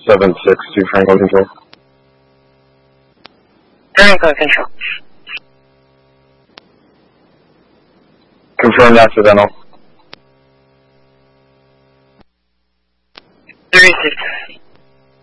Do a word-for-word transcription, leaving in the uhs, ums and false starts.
seven six two Franco Control. Franco Control. Confirmed accidental. three six.